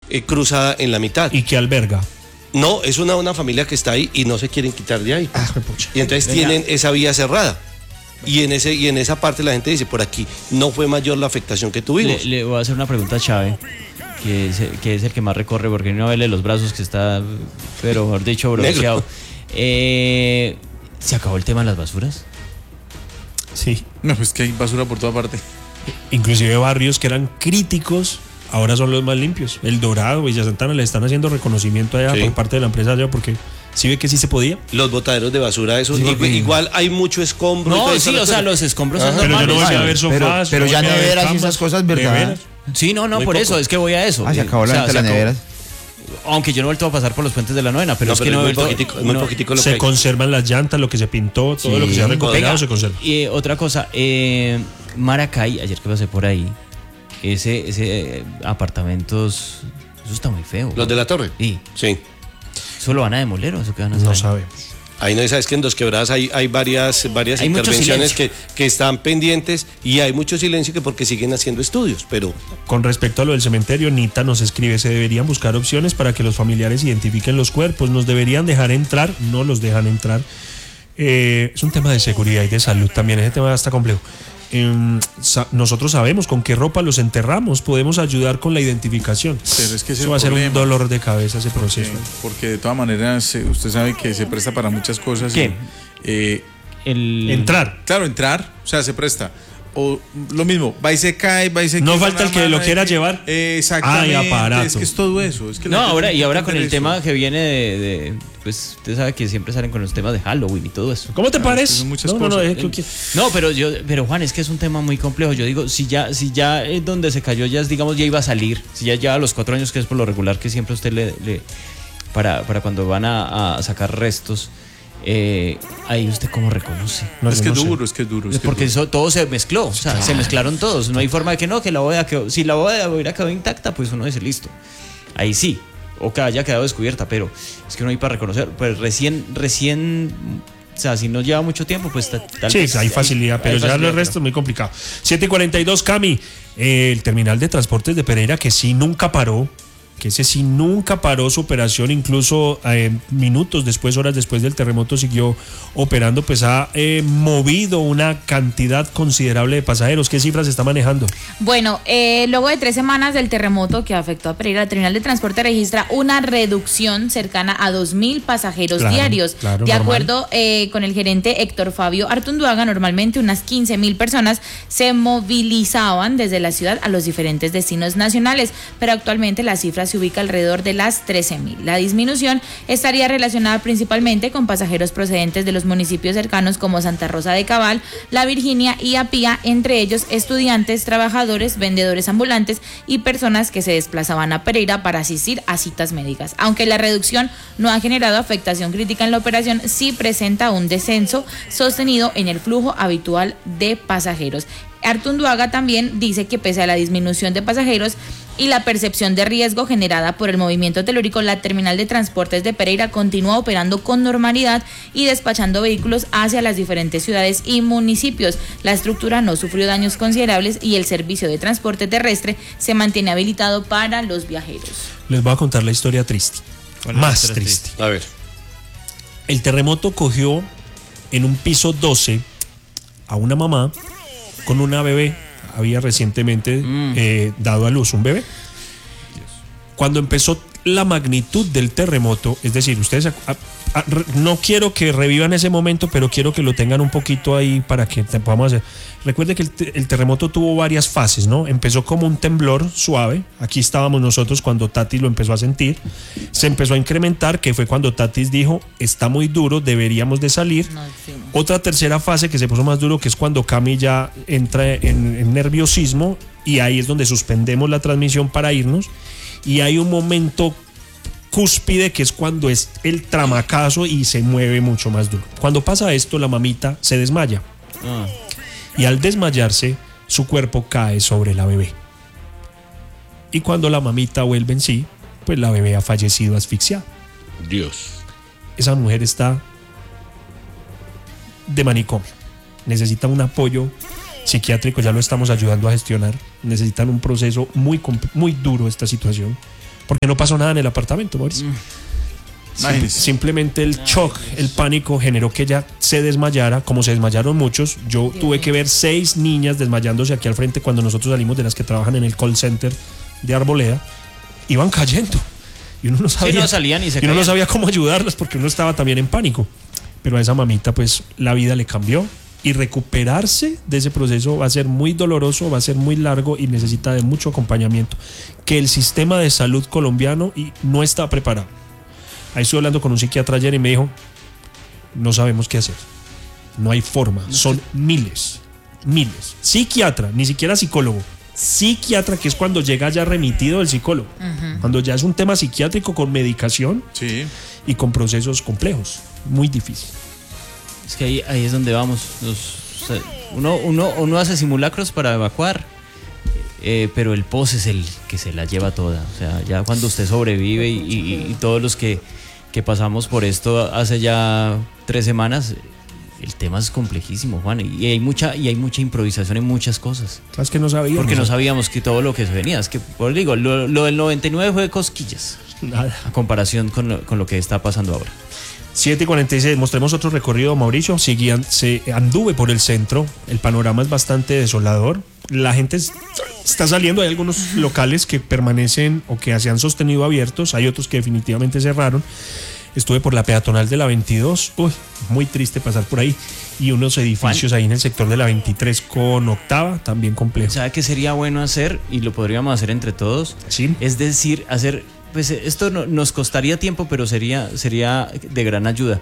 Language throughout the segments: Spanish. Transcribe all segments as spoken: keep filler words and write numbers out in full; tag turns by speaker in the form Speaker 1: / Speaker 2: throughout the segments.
Speaker 1: eh, cruzada en la mitad.
Speaker 2: ¿Y qué alberga?
Speaker 1: No, es una, una familia que está ahí y no se quieren quitar de ahí.
Speaker 2: Ah, pucha.
Speaker 1: Y entonces Venga. tienen esa vía cerrada. Y en ese y en esa parte la gente dice, por aquí no fue mayor la afectación que tuvimos.
Speaker 3: Le, le voy a hacer una pregunta a Chávez, que es, que es el que más recorre, porque no vele los brazos que está, pero mejor dicho, bronceado. Eh, ¿Se acabó el tema de las basuras?
Speaker 2: Sí.
Speaker 4: No, es que hay basura por toda parte.
Speaker 2: Inclusive barrios que eran críticos ahora son los más limpios. El Dorado, Villa Santana, le están haciendo reconocimiento allá sí. por parte de la empresa allá porque sí ve que sí se podía.
Speaker 1: Los botaderos de basura, esos, sí, igual, igual hay mucho escombro.
Speaker 3: No, sí, o sea, los escombros
Speaker 2: Ajá.
Speaker 3: son
Speaker 2: Pero
Speaker 3: normales.
Speaker 2: Pero no voy a ver sofás.
Speaker 5: Pero, pero
Speaker 2: no
Speaker 5: ya neveras y esas cosas, ¿verdad?
Speaker 3: Sí, no, no,
Speaker 1: Muy
Speaker 3: por
Speaker 1: poco.
Speaker 3: eso, es que voy a eso.
Speaker 5: Ah, se acabó la
Speaker 3: o sea,
Speaker 5: venta de las neveras.
Speaker 3: Aunque yo no he vuelto a pasar por los puentes de la novena, pero
Speaker 1: no,
Speaker 3: es
Speaker 1: pero
Speaker 3: que no
Speaker 1: es
Speaker 3: he
Speaker 1: muy
Speaker 3: vuelto,
Speaker 1: poquitico, es muy
Speaker 3: no,
Speaker 1: poquitico lo
Speaker 2: se
Speaker 1: que hay.
Speaker 2: conservan las llantas, lo que se pintó, todo sí. lo que se ha recuperado Venga, se conserva.
Speaker 3: Y eh, otra cosa, eh, Maracay, ayer que pasé por ahí, ese, ese eh, apartamentos, eso está muy feo.
Speaker 1: ¿Los de la torre?
Speaker 3: Sí.
Speaker 1: Sí.
Speaker 3: ¿Eso lo van a demoler o eso qué van a hacer?
Speaker 2: No sabemos.
Speaker 1: Ahí no sabes que en Dos Quebradas hay, hay varias, varias
Speaker 3: hay
Speaker 1: intervenciones que, que están pendientes y hay mucho silencio que porque siguen haciendo estudios, pero...
Speaker 2: Con respecto a lo del cementerio, Nita nos escribe, se deberían buscar opciones para que los familiares identifiquen los cuerpos, nos deberían dejar entrar, no los dejan entrar. Eh, es un tema de seguridad y de salud también, ese tema está complejo. Eh, sa- nosotros sabemos con qué ropa los enterramos, podemos ayudar con la identificación.
Speaker 4: Pero es que
Speaker 2: eso va a ser un dolor de cabeza ese
Speaker 4: porque,
Speaker 2: proceso.
Speaker 4: Porque de todas maneras usted sabe que se presta para muchas cosas.
Speaker 3: ¿Qué?
Speaker 4: Y, eh,
Speaker 3: El...
Speaker 2: Entrar.
Speaker 4: Claro, entrar, o sea, se presta. O lo mismo, va y se cae, va y se
Speaker 2: No
Speaker 4: queda
Speaker 2: falta el que lo quiera
Speaker 4: que,
Speaker 2: llevar.
Speaker 4: Eh, exactamente.
Speaker 2: Ay, aparato.
Speaker 4: Es que es todo eso. Es que
Speaker 3: no, ahora y ahora con el
Speaker 4: eso.
Speaker 3: tema que viene de, de, pues usted sabe que siempre salen con los temas de Halloween y todo eso.
Speaker 2: ¿Cómo te
Speaker 4: Claro,
Speaker 2: parece?
Speaker 4: son muchas
Speaker 2: no, no, no,
Speaker 4: cosas.
Speaker 2: es que lo quiero.
Speaker 3: No, pero yo, pero Juan, es que es un tema muy complejo. Yo digo, si ya, si ya es donde se cayó, ya es, digamos, ya iba a salir. Si ya lleva los cuatro años, que es por lo regular que siempre usted le, le para, para cuando van a, a sacar restos. Eh, ahí usted cómo reconoce.
Speaker 2: No,
Speaker 4: es que
Speaker 2: no
Speaker 4: es
Speaker 2: sé.
Speaker 4: duro, es que es duro. Es que
Speaker 3: porque
Speaker 4: es duro.
Speaker 3: eso, todo se mezcló, o sea, se mezclaron todos. No hay forma de que no, que la boda quedó. Si la boda hubiera quedado intacta, pues uno dice listo. Ahí sí, o que haya quedado descubierta, pero es que uno hay para reconocer. Pues recién, recién, o sea, si no lleva mucho tiempo, pues tal
Speaker 2: Sí,
Speaker 3: vez
Speaker 2: hay facilidad,
Speaker 3: hay,
Speaker 2: pero
Speaker 3: hay
Speaker 2: ya
Speaker 3: facilidad,
Speaker 2: el resto
Speaker 3: pero...
Speaker 2: es muy complicado. siete cuarenta y dos, Cami, eh, el terminal de transportes de Pereira que sí nunca paró, que ese sí nunca paró su operación, incluso eh, minutos después, horas después del terremoto siguió operando, pues ha eh, movido una cantidad considerable de pasajeros. ¿Qué cifras se está manejando?
Speaker 6: Bueno, eh, luego de tres semanas del terremoto que afectó a Pereira, el terminal de transporte registra una reducción cercana a dos mil pasajeros
Speaker 2: Claro,
Speaker 6: diarios.
Speaker 2: claro,
Speaker 6: de
Speaker 2: normal.
Speaker 6: acuerdo eh, con el gerente Héctor Fabio Artunduaga, normalmente unas quince mil personas se movilizaban desde la ciudad a los diferentes destinos nacionales, pero actualmente la cifra se ubica alrededor de las trece mil. La disminución estaría relacionada principalmente con pasajeros procedentes de los municipios cercanos como Santa Rosa de Cabal, La Virginia y Apía, entre ellos estudiantes, trabajadores, vendedores ambulantes y personas que se desplazaban a Pereira para asistir a citas médicas. Aunque la reducción no ha generado afectación crítica en la operación, sí presenta un descenso sostenido en el flujo habitual de pasajeros. Artunduaga también dice que pese a la disminución de pasajeros y la percepción de riesgo generada por el movimiento telúrico, la terminal de transportes de Pereira continúa operando con normalidad y despachando vehículos hacia las diferentes ciudades y municipios. La estructura no sufrió daños considerables y el servicio de transporte terrestre se mantiene habilitado para los viajeros.
Speaker 2: Les voy a contar la historia triste,
Speaker 3: Bueno,
Speaker 2: más
Speaker 3: historia
Speaker 2: triste.
Speaker 3: triste.
Speaker 1: A ver.
Speaker 2: El terremoto cogió en un piso doce a una mamá con una bebé. Había recientemente
Speaker 3: Mm.
Speaker 2: eh, dado a luz un bebé. Cuando empezó la magnitud del terremoto, es decir, ustedes a- a- a- no quiero que revivan ese momento, pero quiero que lo tengan un poquito ahí para que te podamos hacer. Recuerde que el, te- el terremoto tuvo varias fases, ¿no? Empezó como un temblor suave. Aquí estábamos nosotros cuando Tatis lo empezó a sentir. Se empezó a incrementar, que fue cuando Tatis dijo, está muy duro, deberíamos de salir.
Speaker 6: No, sí.
Speaker 2: Otra tercera fase que se puso más duro, que es cuando Cami ya entra en, en nerviosismo, y ahí es donde suspendemos la transmisión para irnos. Y hay un momento cúspide que es cuando es el tramacazo y se mueve mucho más duro. Cuando pasa esto, la mamita se desmaya.
Speaker 3: Ah.
Speaker 2: Y al desmayarse, su cuerpo cae sobre la bebé. Y cuando la mamita vuelve en sí, pues la bebé ha fallecido asfixiada.
Speaker 1: Dios.
Speaker 2: Esa mujer está de manicomio. Necesita un apoyo psiquiátrico, ya lo estamos ayudando a gestionar. Necesitan un proceso muy, compl- muy duro esta situación, porque no pasó nada en el apartamento, Mauricio.
Speaker 3: Mm.
Speaker 2: Simple- simplemente el shock, el pánico generó que ella se desmayara, como se desmayaron muchos. Yo tuve que ver seis niñas desmayándose aquí al frente cuando nosotros salimos, de las que trabajan en el call center de Arboleda, iban cayendo. Y uno no sabía,
Speaker 3: no salían y se
Speaker 2: y uno no
Speaker 3: caían.
Speaker 2: sabía cómo ayudarlas porque uno estaba también en pánico. Pero a esa mamita pues la vida le cambió, y recuperarse de ese proceso va a ser muy doloroso, va a ser muy largo y necesita de mucho acompañamiento que el sistema de salud colombiano y no está preparado. Ahí estuve hablando con un psiquiatra ayer y me dijo, no sabemos qué hacer, no hay forma, son miles, miles. Psiquiatra, ni siquiera psicólogo, psiquiatra, que es cuando llega ya remitido del psicólogo, uh-huh. cuando ya es un tema psiquiátrico con medicación
Speaker 4: Sí.
Speaker 2: y con procesos complejos, muy difícil.
Speaker 3: Es que ahí, ahí es donde vamos. Los, o sea, uno, uno, uno hace simulacros para evacuar, eh, pero el post es el que se la lleva toda. O sea, ya cuando usted sobrevive y, y, y todos los que, que pasamos por esto hace ya tres semanas, el tema es complejísimo, Juan. Y hay mucha, y hay mucha improvisación en muchas cosas.
Speaker 2: ¿Sabes que no sabíamos?
Speaker 3: Porque no sabíamos que todo lo que se venía. Es que, por digo, lo, lo del noventa y nueve fue de cosquillas.
Speaker 2: Nada.
Speaker 3: A comparación con lo, con lo que está pasando ahora.
Speaker 2: siete y cuarenta y seis, mostremos otro recorrido, Mauricio. Seguían, se anduve por el centro, el panorama es bastante desolador. La gente es, está saliendo, hay algunos locales que permanecen o que se han sostenido abiertos, hay otros que definitivamente cerraron. Estuve por la peatonal de la veintidós, uy, muy triste pasar por ahí, y unos edificios ahí en el sector de la veintitrés con octava, también complejo.
Speaker 3: ¿Sabe qué sería bueno hacer? Y lo podríamos hacer entre todos.
Speaker 2: Sí.
Speaker 3: Es decir, hacer, pues esto no, nos costaría tiempo, pero sería, sería de gran ayuda.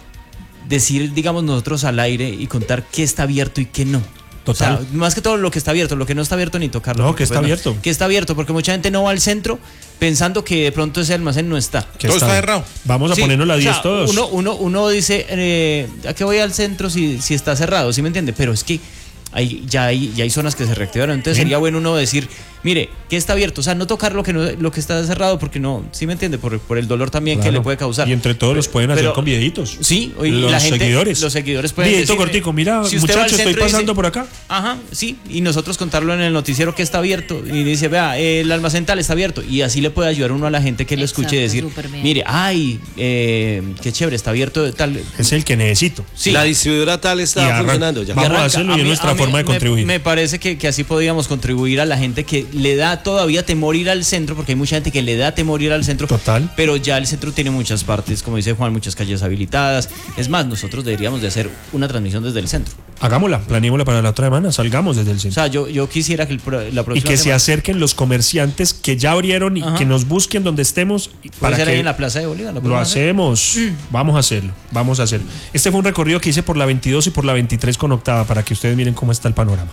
Speaker 3: Decir, digamos, nosotros al aire y contar qué está abierto y qué no.
Speaker 2: Total.
Speaker 3: O sea, más que todo lo que está abierto, lo que no está abierto ni tocarlo.
Speaker 2: No, que está
Speaker 3: pues,
Speaker 2: abierto.
Speaker 3: No, que está abierto, porque mucha gente no va al centro pensando que de pronto ese almacén no está.
Speaker 2: Que
Speaker 4: Todo está cerrado.
Speaker 2: Vamos a
Speaker 3: Sí,
Speaker 2: ponernos la
Speaker 3: o sea,
Speaker 2: diez todos.
Speaker 3: Uno, uno, uno dice, eh, ¿a qué voy al centro si, si está cerrado? ¿Sí me entiende? Pero es que hay, ya, hay, ya hay zonas que se reactivaron. Entonces
Speaker 2: Sí.
Speaker 3: sería bueno uno decir, mire, ¿qué está abierto? O sea, no tocar lo que, no, lo que está cerrado porque no, ¿sí me entiende? Por, por el dolor también
Speaker 2: Claro.
Speaker 3: que le puede causar.
Speaker 2: Y entre todos los pueden hacer
Speaker 3: Pero-
Speaker 2: con videitos.
Speaker 3: Sí, y
Speaker 2: los
Speaker 3: la gente,
Speaker 2: seguidores.
Speaker 3: los seguidores pueden
Speaker 2: Videito
Speaker 3: decir,
Speaker 2: cortico, mira,
Speaker 3: si usted va al
Speaker 2: muchachos, estoy
Speaker 3: centro y
Speaker 2: pasando
Speaker 3: dice,
Speaker 2: por acá.
Speaker 3: Ajá, sí, y nosotros contarlo en el noticiero que está abierto y dice, vea, el almacén tal está abierto, y así le puede ayudar uno a la gente que lo escuche y decir,
Speaker 6: Exacto, súper bien.
Speaker 3: mire, ay, eh, qué chévere, está abierto tal.
Speaker 2: Es el que necesito.
Speaker 3: Sí.
Speaker 1: La distribuidora tal
Speaker 2: Y
Speaker 1: está
Speaker 2: arran-
Speaker 1: funcionando ya.
Speaker 2: Vamos a
Speaker 3: arranca.
Speaker 2: hacerlo y es
Speaker 3: mí-
Speaker 2: nuestra
Speaker 3: mí
Speaker 2: forma de
Speaker 3: me-
Speaker 2: contribuir.
Speaker 3: Me parece que, que así podríamos contribuir a la gente que le da todavía temor ir al centro, porque hay mucha gente que le da temor ir al centro.
Speaker 2: Total.
Speaker 3: Pero ya el centro tiene muchas partes, como dice Juan, muchas calles habilitadas. Es más, nosotros deberíamos de hacer una transmisión desde el centro.
Speaker 2: Hagámosla, planeémosla para la otra semana, salgamos desde el
Speaker 3: O
Speaker 2: centro.
Speaker 3: sea, yo, yo quisiera que el pro- la
Speaker 2: Y
Speaker 3: próxima
Speaker 2: que se
Speaker 3: semana-
Speaker 2: acerquen los comerciantes que ya abrieron y
Speaker 3: Ajá.
Speaker 2: que nos busquen donde estemos y
Speaker 3: puede
Speaker 2: para
Speaker 3: ser
Speaker 2: que
Speaker 3: ahí en la Plaza de Bolívar.
Speaker 2: lo
Speaker 3: podemos hacer?
Speaker 2: hacemos. Vamos a hacerlo, vamos a hacerlo. Este fue un recorrido que hice por la veintidós y por la veintitrés con octava para que ustedes miren cómo está el panorama.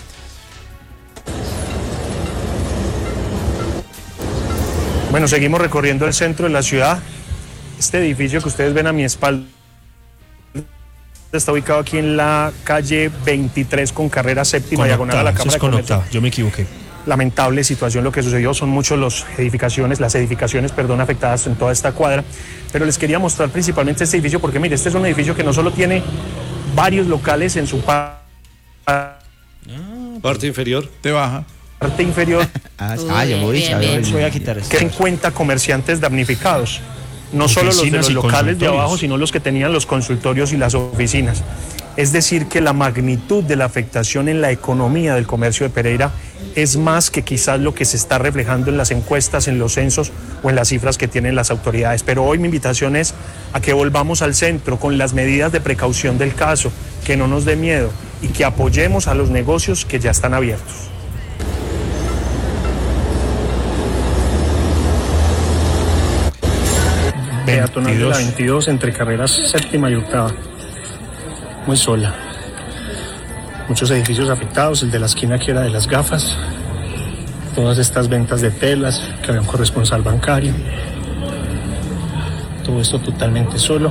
Speaker 2: Bueno, seguimos recorriendo el centro de la ciudad. Este edificio que ustedes ven a mi espalda está ubicado aquí en la calle veintitrés con carrera séptima, diagonal a la Cámara de Comercio. Yo me equivoqué. Lamentable situación lo que sucedió, son muchos los edificaciones, las edificaciones, perdón, afectadas en toda esta cuadra, pero les quería mostrar principalmente este edificio porque mire, este es un edificio que no solo tiene varios locales en su pa-
Speaker 1: Parte inferior.
Speaker 4: Te baja.
Speaker 2: parte inferior,
Speaker 5: Ah, ah, yo voy,
Speaker 6: bien,
Speaker 5: ya
Speaker 6: bien.
Speaker 5: voy.
Speaker 3: Voy a quitar esto.
Speaker 2: que en cuenta comerciantes damnificados. No solo los de Oficinas los y locales de consultorios. abajo, sino los que tenían los consultorios y las oficinas. Es decir, que la magnitud de la afectación en la economía del comercio de Pereira es más que quizás lo que se está reflejando en las encuestas, en los censos o en las cifras que tienen las autoridades. Pero hoy mi invitación es a que volvamos al centro con las medidas de precaución del caso, que no nos dé miedo y que apoyemos a los negocios que ya están abiertos. Peatonal de la veintidós entre carreras séptima y octava. Muy sola. Muchos edificios afectados, el de la esquina que era de las gafas. Todas estas ventas de telas, que había un corresponsal bancario. Todo esto totalmente solo.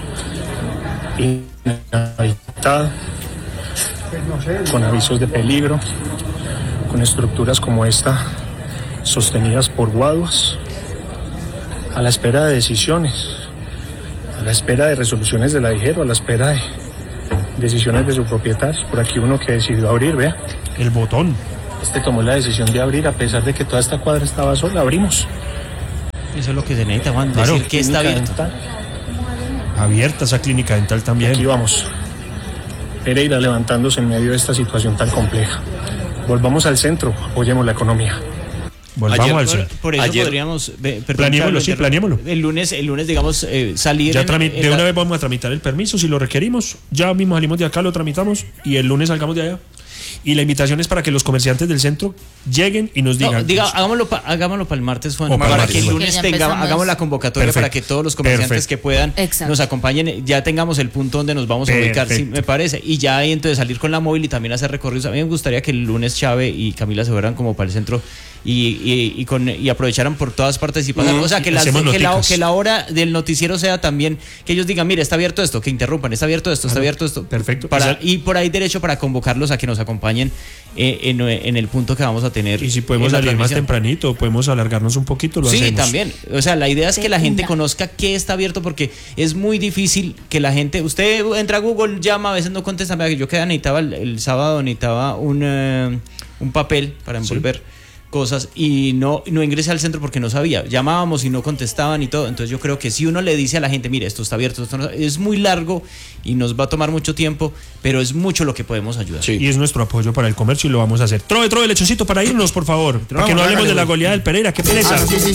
Speaker 2: Inhabitado. Con avisos de peligro. Con estructuras como esta sostenidas por guaduas. A la espera de decisiones, a la espera de resoluciones de la DIJERO, a la espera de decisiones de su propietario. Por aquí uno que decidió abrir, vea. El botón. Este tomó la decisión de abrir, a pesar de que toda esta cuadra estaba sola, abrimos.
Speaker 3: Eso es lo que se necesita, Juan,
Speaker 2: Claro.
Speaker 3: decir que está
Speaker 7: Clínica
Speaker 3: abierto.
Speaker 7: dental.
Speaker 2: Abierta esa clínica dental también.
Speaker 7: Aquí vamos. Pereira levantándose en medio de esta situación tan compleja. Volvamos al centro, apoyemos la economía.
Speaker 2: Volvamos
Speaker 1: Ayer-
Speaker 2: al
Speaker 3: Por,
Speaker 2: centro.
Speaker 3: por eso
Speaker 1: Ayer-
Speaker 3: podríamos eh, perdón,
Speaker 2: Planeémoslo,
Speaker 3: Carlos,
Speaker 2: sí,
Speaker 3: interrum-
Speaker 2: planeémoslo.
Speaker 3: El lunes, el lunes digamos, eh, salir
Speaker 2: Ya
Speaker 3: en-
Speaker 2: trami-
Speaker 3: en
Speaker 2: de
Speaker 3: la-
Speaker 2: una vez vamos a tramitar el permiso si lo requerimos. Ya mismo salimos de acá, lo tramitamos y el lunes salgamos de allá. Y la invitación es para que los comerciantes del centro lleguen y nos
Speaker 3: No,
Speaker 2: digan.
Speaker 3: diga, hagámoslo, pa- hagámoslo para el martes, Juan,
Speaker 2: O para el
Speaker 3: para
Speaker 2: martes,
Speaker 3: que el
Speaker 2: bueno.
Speaker 3: lunes
Speaker 6: Que ya
Speaker 3: tenga,
Speaker 6: empezamos.
Speaker 3: hagamos la convocatoria
Speaker 2: Perfecto.
Speaker 3: para que todos los comerciantes
Speaker 2: Perfecto.
Speaker 3: que puedan
Speaker 6: Exacto.
Speaker 3: nos acompañen, ya tengamos el punto donde nos vamos a ubicar, sí,
Speaker 2: Perfecto.
Speaker 3: me parece. Y ya ahí entonces salir con la móvil y también hacer recorridos. A mí me gustaría que el lunes Chave y Camila se fueran como para el centro y, y, y, con, y aprovecharan por todas partes y pasaran. O sea, que, las-
Speaker 2: Hacemos
Speaker 3: que, la,
Speaker 2: noticas.
Speaker 3: que la hora del noticiero sea también que ellos digan, mire, está abierto esto, que interrumpan, está abierto esto, está
Speaker 2: Claro.
Speaker 3: abierto esto.
Speaker 2: Perfecto.
Speaker 3: Para,
Speaker 2: Y sal-
Speaker 3: y por ahí derecho para convocarlos a que nos acompañen eh, en, en el punto que vamos a tener.
Speaker 2: Y si podemos
Speaker 3: en la
Speaker 2: salir más
Speaker 3: transmisión.
Speaker 2: tempranito, podemos alargarnos un poquito, lo
Speaker 3: Sí,
Speaker 2: hacemos.
Speaker 3: también. O sea, la idea es que la gente
Speaker 6: Segunda.
Speaker 3: conozca qué está abierto porque es muy difícil que la gente. Usted entra a Google, llama, a veces no contesta. Vea que yo que necesitaba el, el sábado, necesitaba un, eh, un papel para envolver cosas y no, no ingresé al centro porque no sabía. Llamábamos y no contestaban y todo. Entonces yo creo que si uno le dice a la gente, mire, esto está abierto, esto no, es muy largo y nos va a tomar mucho tiempo, pero es mucho lo que podemos ayudar.
Speaker 1: Sí.
Speaker 2: Y es nuestro apoyo para el comercio y lo vamos a hacer. Trove, trove, lechoncito para irnos, por favor. para que no
Speaker 4: Vamos,
Speaker 2: hablemos
Speaker 4: hágale,
Speaker 2: de la
Speaker 4: güey.
Speaker 2: goleada del Pereira. ¡Qué pereza!
Speaker 5: Ah, sí, sí,